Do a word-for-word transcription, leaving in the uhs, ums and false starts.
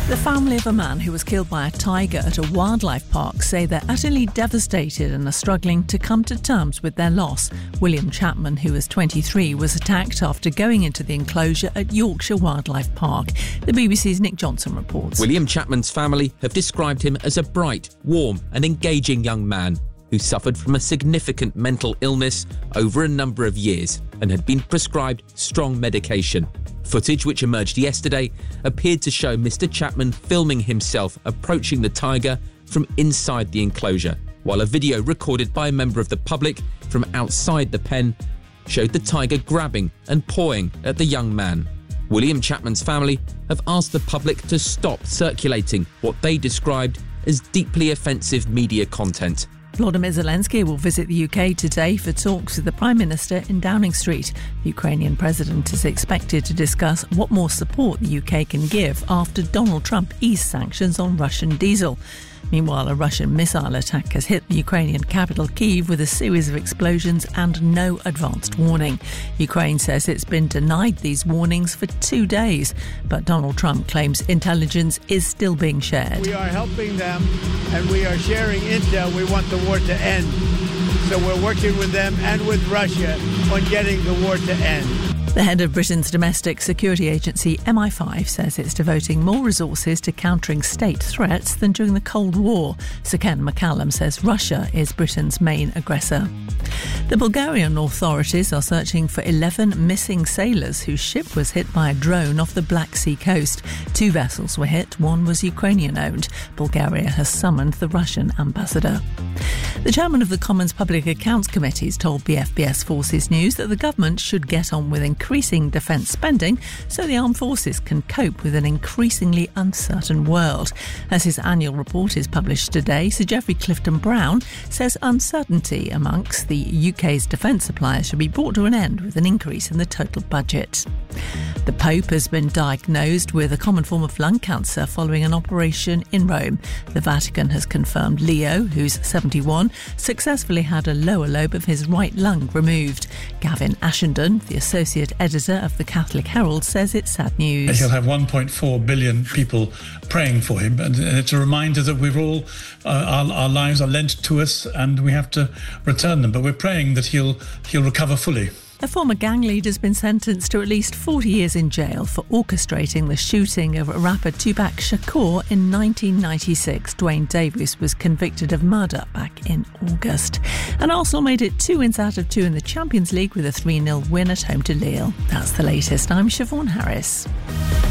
The family of a man who was killed by a tiger at a wildlife park say they're utterly devastated and are struggling to come to terms with their loss. William Chapman, who was twenty-three, was attacked after going into the enclosure at Yorkshire Wildlife Park. The B B C's Nick Johnson reports. William Chapman's family have described him as a bright, warm and engaging young man who suffered from a significant mental illness over a number of years and had been prescribed strong medication. Footage which emerged yesterday appeared to show Mister Chapman filming himself approaching the tiger from inside the enclosure, while a video recorded by a member of the public from outside the pen showed the tiger grabbing and pawing at the young man. William Chapman's family have asked the public to stop circulating what they described as deeply offensive media content. Volodymyr Zelensky will visit the U K today for talks with the Prime Minister in Downing Street. The Ukrainian president is expected to discuss what more support the U K can give after Donald Trump eased sanctions on Russian diesel. Meanwhile, a Russian missile attack has hit the Ukrainian capital Kyiv with a series of explosions and no advanced warning. Ukraine says it's been denied these warnings for two days, but Donald Trump claims intelligence is still being shared. We are helping them and we are sharing intel. We want the war to end. So we're working with them and with Russia on getting the war to end. The head of Britain's domestic security agency M I five says it's devoting more resources to countering state threats than during the Cold War. Sir Ken McCallum says Russia is Britain's main aggressor. The Bulgarian authorities are searching for eleven missing sailors whose ship was hit by a drone off the Black Sea coast. Two vessels were hit, one was Ukrainian-owned. Bulgaria has summoned the Russian ambassador. The chairman of the Commons Public Accounts Committee has told B F B S Forces News that the government should get on with increasing defence spending so the armed forces can cope with an increasingly uncertain world. As his annual report is published today, Sir Geoffrey Clifton-Brown says uncertainty amongst the U K's defence suppliers should be brought to an end with an increase in the total budget. The Pope has been diagnosed with a common form of lung cancer following an operation in Rome. The Vatican has confirmed Leo, who's seventy-one, successfully had a lower lobe of his right lung removed. Gavin Ashenden, the associate editor of the Catholic Herald, says it's sad news. He'll have one point four billion people praying for him, and it's a reminder that we've all, uh, our, our lives are lent to us and we have to return them, but we're praying that he'll he'll recover fully. A former gang leader has been sentenced to at least forty years in jail for orchestrating the shooting of rapper Tupac Shakur in nineteen ninety-six. Dwayne Davis was convicted of murder back in August. And Arsenal made it two wins out of two in the Champions League with a three nil win at home to Lille. That's the latest. I'm Siobhan Harris.